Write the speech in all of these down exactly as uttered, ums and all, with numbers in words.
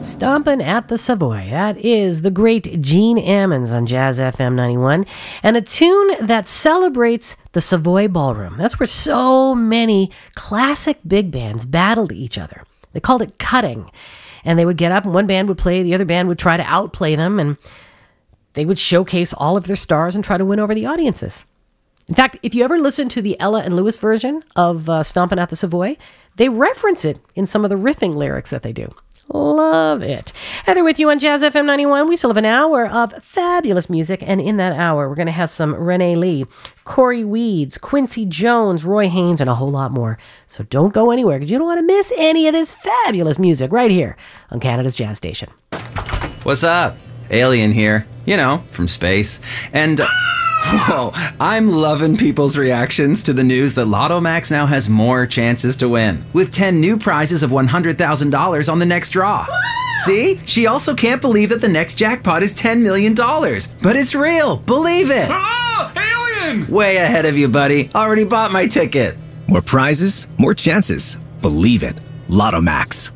Stompin' at the Savoy. That is the great Gene Ammons on Jazz F M ninety-one. And a tune that celebrates the Savoy Ballroom. That's where so many classic big bands battled each other. They called it cutting. And they would get up and one band would play, the other band would try to outplay them, and they would showcase all of their stars and try to win over the audiences. In fact, if you ever listen to the Ella and Lewis version of uh, Stompin' at the Savoy, they reference it in some of the riffing lyrics that they do. Love it. Heather with you on Jazz F M ninety-one. We still have an hour of fabulous music, and in that hour, we're going to have some Renee Lee, Corey Weeds, Quincy Jones, Roy Haynes, and a whole lot more. So don't go anywhere, because you don't want to miss any of this fabulous music right here on Canada's Jazz Station. What's up? Alien here. You know, from space. And... Uh, Whoa, I'm loving people's reactions to the news that Lotto Max now has more chances to win, with ten new prizes of one hundred thousand dollars on the next draw. See? She also can't believe that the next jackpot is ten million dollars. But it's real. Believe it. Ah, alien! Way ahead of you, buddy. Already bought my ticket. More prizes, more chances. Believe it. Lotto Max.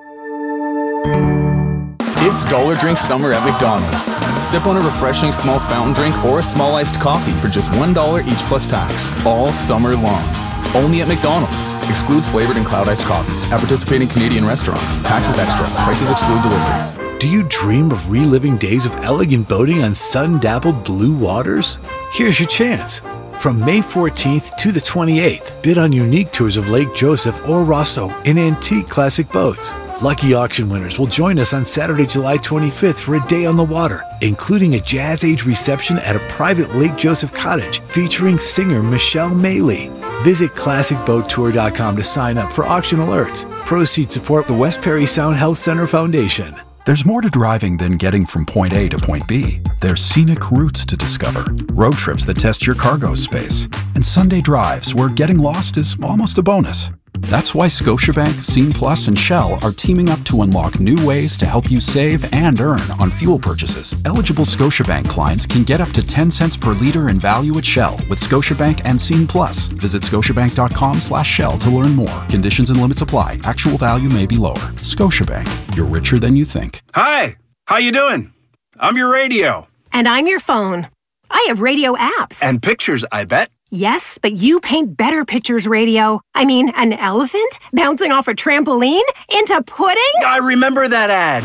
It's Dollar Drink Summer at McDonald's. Sip on a refreshing small fountain drink or a small iced coffee for just one dollar each plus tax, all summer long. Only at McDonald's. Excludes flavored and cloud iced coffees at participating Canadian restaurants. Taxes extra. Prices exclude delivery. Do you dream of reliving days of elegant boating on sun-dappled blue waters? Here's your chance. From May fourteenth to the twenty-eighth, bid on unique tours of Lake Joseph or Rosso in antique classic boats. Lucky auction winners will join us on Saturday, July twenty-fifth for a day on the water, including a Jazz Age reception at a private Lake Joseph cottage featuring singer Michelle Maley. Visit classic boat tour dot com to sign up for auction alerts. Proceeds support the West Perry Sound Health Center Foundation. There's more to driving than getting from point A to point B. There's scenic routes to discover, road trips that test your cargo space, and Sunday drives where getting lost is almost a bonus. That's why Scotiabank, Scene Plus, and Shell are teaming up to unlock new ways to help you save and earn on fuel purchases. Eligible Scotiabank clients can get up to ten cents per liter in value at Shell with Scotiabank and Scene Plus. Visit scotiabank.com slash Shell to learn more. Conditions and limits apply. Actual value may be lower. Scotiabank. You're richer than you think. Hi, how you doing? I'm your radio. And I'm your phone. I have radio apps. And pictures, I bet. Yes, but you paint better pictures, radio. I mean, an elephant bouncing off a trampoline into pudding? I remember that ad.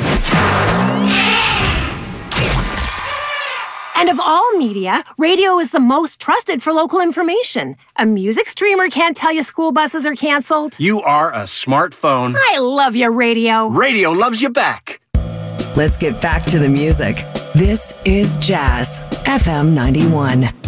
And of all media, radio is the most trusted for local information. A music streamer can't tell you school buses are canceled. You are a smartphone. I love your radio. Radio loves you back. Let's get back to the music. This is Jazz F M ninety-one.